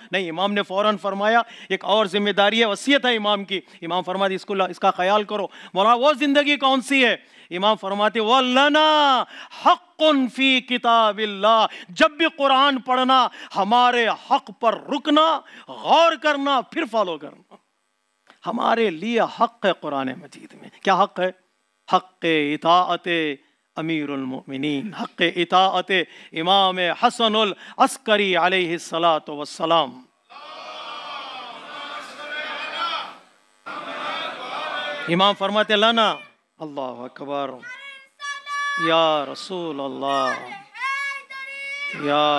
نہیں، امام نے فوراً فرمایا ایک اور ذمہ داری ہے، وصیت ہے امام کی. امام فرماتے اس کا خیال کرو. مولانا وہ زندگی کون سی ہے؟ امام فرماتے وَلَنَا حَقٌّ فِي کتاب اللہ. جب بھی قرآن پڑھنا ہمارے حق پر رکنا، غور کرنا، پھر فالو کرنا. ہمارے لیے حق ہے قرآن مجید میں. کیا حق ہے؟ حق اطاعت امیر المؤمنین، حق اطاعت امام حسن العسکری علیہ الصلاۃ والسلام. امام فرماتے لنا، اللہ اکبر، یا رسول اللہ، یا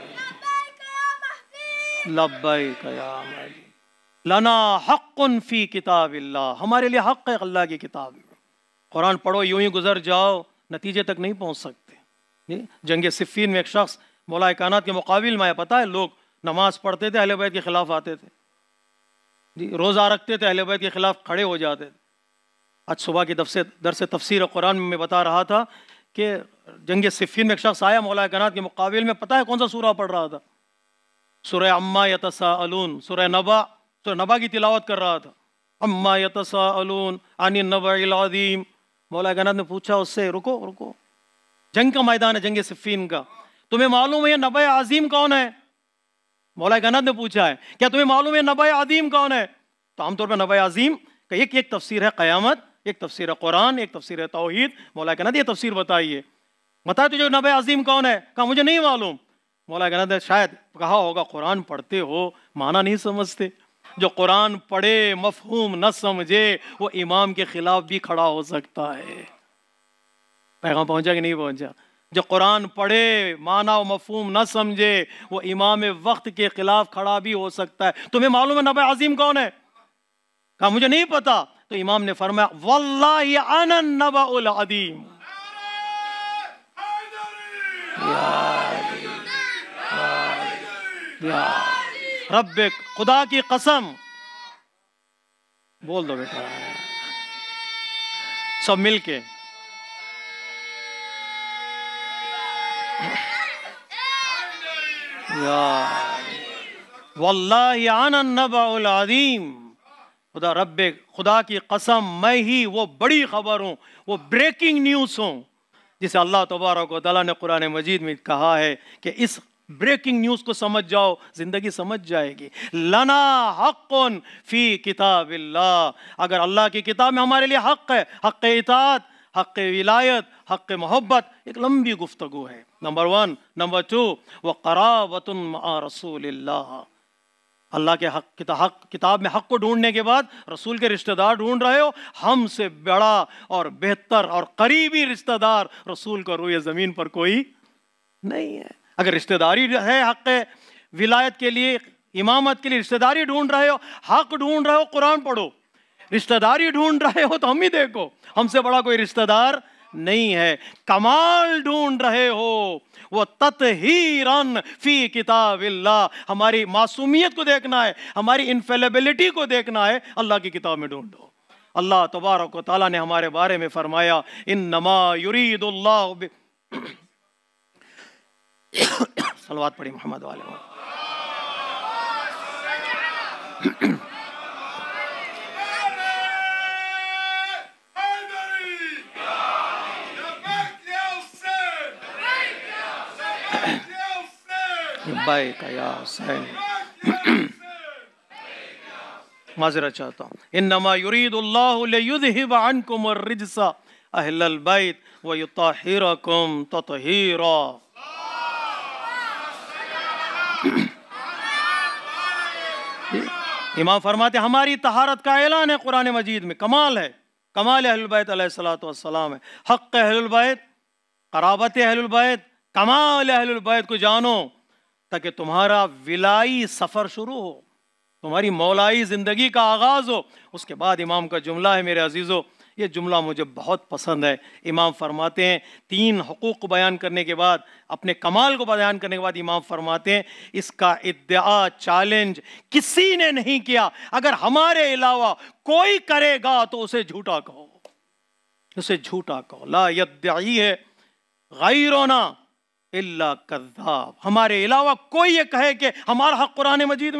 لبیک یا مہدی، لنا حق فی کتاب اللہ. ہمارے لیے حق ہے اللہ کی کتاب میں. قرآن پڑھو یوں ہی گزر جاؤ، نتیجے تک نہیں پہنچ سکتے. جنگ صفین میں ایک شخص مولا کائنات کے مقابل میں آیا. پتہ ہے لوگ نماز پڑھتے تھے اہل بیت کے خلاف آتے تھے، روزہ رکھتے تھے اہل بیت کے خلاف کھڑے ہو جاتے تھے. آج صبح کی درس تفسیر قرآن میں بتا رہا تھا کہ جنگ صفین میں ایک شخص آیا مولا کائنات کے مقابل میں. پتہ ہے کون سا سورہ پڑھ رہا تھا؟ سورہ عما یتساءلون، سورہ نبا کی تلاوت کر رہا تھا. عما یتساءلون عن النبأ العظیم. مولا کائنات نے پوچھا اس سے، رکو، جنگ کا میدان ہے، جنگ صفین کا، تمہیں معلوم ہے یہ نبأ عظیم کون ہے؟ مولا کائنات نے پوچھا ہے کیا تمہیں معلوم ہے نبأ عظیم کون ہے؟ تو عام طور پر نبأ عظیم کا ایک تفسیر ہے قیامت، ایک تفسیر ہے قرآن، ایک تفسیر ہے توحید. مولا کائنات یہ تفسیر بتائیے، بتا تجھے نبأ عظیم کون ہے؟ کہا مجھے نہیں معلوم. مولا کائنات نے شاید کہا ہوگا قرآن پڑھتے ہو معنی نہیں سمجھتے. جو قرآن پڑھے مفہوم نہ سمجھے وہ امام کے خلاف بھی کھڑا ہو سکتا ہے. پیغام پہنچا کہ نہیں پہنچا؟ جو قرآن پڑھے معنی و مفہوم نہ سمجھے وہ امام وقت کے خلاف کھڑا بھی ہو سکتا ہے. تمہیں معلوم ہے نبأ عظیم کون ہے؟ کہا مجھے نہیں پتا. تو امام نے فرمایا واللہ انا النبأ العظیم. یا رب، خدا کی قسم، بول دو بیٹا سب مل کے. واللہ انا النبأ العظیم. خدا رب، خدا کی قسم میں ہی وہ بڑی خبر ہوں، وہ بریکنگ نیوز ہوں جسے اللہ تبارک و تعالیٰ نے قرآن مجید میں کہا ہے کہ اس بریکنگ نیوز کو سمجھ جاؤ زندگی سمجھ جائے گی. لنا حق فی کتاب اللہ. اگر اللہ کی کتاب میں ہمارے لیے حق ہے، حق اطاعت، حق ولایت، حق محبت. ایک لمبی گفتگو ہے. نمبر 1. نمبر 2 وقرابۃ مع رسول اللہ. اللہ کے حق کتاب میں حق کو ڈھونڈنے کے بعد رسول کے رشتہ دار ڈھونڈ رہے ہو. ہم سے بڑا اور بہتر اور قریبی رشتہ دار رسول کا روئے زمین پر کوئی نہیں ہے. اگر رشتہ داری ہے حق ولایت کے لیے، امامت کے لیے رشتہ داری ڈھونڈ رہے ہو، حق ڈھونڈ رہے ہو، قرآن پڑھو. رشتہ داری ڈھونڈ رہے ہو تو ہم ہی دیکھو، ہم سے بڑا کوئی رشتہ دار نہیں ہے. کمال ڈھونڈ رہے ہو وہ تطہیراً فی کتاب اللہ. ہماری معصومیت کو دیکھنا ہے، ہماری انفیلیبلٹی کو دیکھنا ہے، اللہ کی کتاب میں ڈھونڈو. اللہ تبارک و تعالیٰ نے ہمارے بارے میں فرمایا انما یرید اللہ صلوات پڑھی محمد والے. بائک یا حسین، معذرت چاہتا ہوں. انما یرید اللہ لیذہب عنکم الرجس اہل البیت ویطہرکم تطہیرا. امام فرماتے ہماری طہارت کا اعلان ہے قرآن مجید میں. کمال ہے، کمال اہل البیت علیہ الصلوۃ والسلام ہے. حق اہل البیت، قرابت اہل البیت، کمال اہل البیت کو جانو تاکہ تمہارا ولائی سفر شروع ہو، تمہاری مولائی زندگی کا آغاز ہو. اس کے بعد امام کا جملہ ہے میرے عزیزو، یہ جملہ مجھے بہت پسند ہے. امام فرماتے ہیں 3 حقوق کو بیان کرنے کے بعد، اپنے کمال کو بیان کرنے کے بعد امام فرماتے ہیں اس کا ادعا، چیلنج کسی نے نہیں کیا. اگر ہمارے علاوہ کوئی کرے گا تو اسے جھوٹا کہو، اسے جھوٹا کہو. لا یدعی ہے غیرنا الا کذاب. ہمارے علاوہ کوئی یہ کہے کہ ہمارا حق قرآن مجید میں